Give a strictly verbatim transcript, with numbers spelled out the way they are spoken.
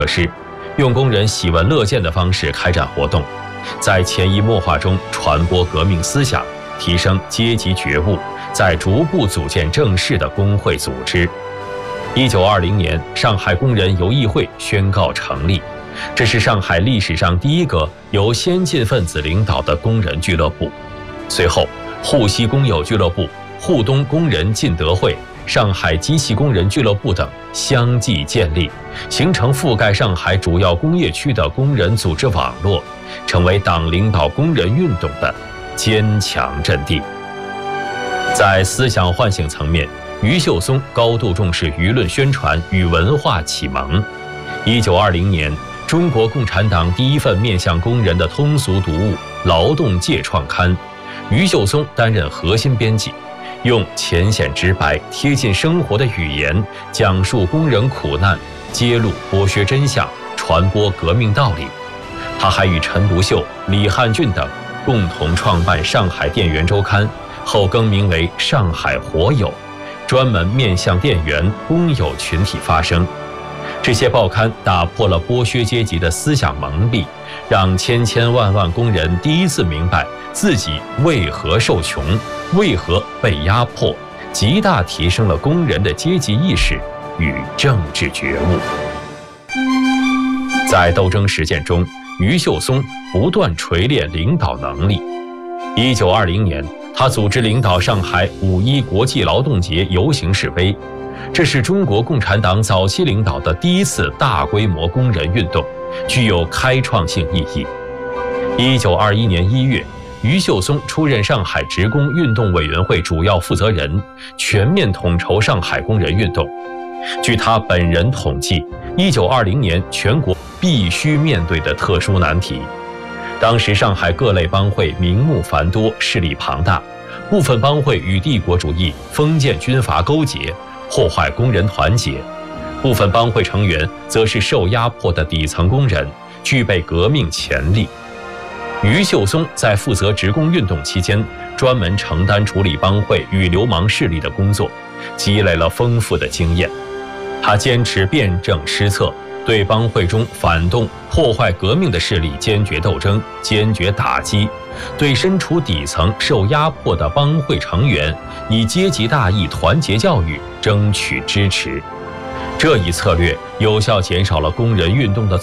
施，用工人喜闻乐见的方式开展活动，在潜移默化中传播革命思想，提升阶级觉悟，再逐步组建正式的工会组织。一九二零年，上海工人游艺会宣告成立，这是上海历史上第一个由先进分子领导的工人俱乐部。随后，沪西工友俱乐部、沪东工人进德会、上海机器工人俱乐部等相继建立，形成覆盖上海主要工业区的工人组织网络，成为党领导工人运动的坚强阵地。在思想唤醒层面，余秀松高度重视舆论宣传与文化启蒙。一九二零年，中国共产党第一份面向工人的通俗读物《劳动界》创刊，余秀松担任核心编辑，用浅显直白、贴近生活的语言讲述工人苦难，揭露剥削真相，传播革命道理。他还与陈独秀、李汉俊等共同创办《上海电源周刊》，后更名为《上海活友》，专门面向店员、工友群体发声。这些报刊打破了剥削阶级的思想蒙蔽，让千千万万工人第一次明白自己为何受穷，为何被压迫，极大提升了工人的阶级意识与政治觉悟。在斗争实践中，余秀松不断锤炼领导能力。一九二零年，他组织领导上海五一国际劳动节游行示威，这是中国共产党早期领导的第一次大规模工人运动，具有开创性意义。一九二一年一月，余秀松出任上海职工运动委员会主要负责人，全面统筹上海工人运动。据他本人统计，一九二零年全国必须面对的特殊难题。当时上海各类帮会名目繁多，势力庞大，部分帮会与帝国主义、封建军阀勾结，破坏工人团结；部分帮会成员则是受压迫的底层工人，具备革命潜力。余秀松在负责职工运动期间，专门承担处理帮会与流氓势力的工作，积累了丰富的经验。他坚持辩证施策，对帮会中反动、破坏革命的势力坚决斗争、坚决打击，对身处底层受压迫的帮会成员以阶级大义团结教育争取支持。这一策略有效减少了工人运动的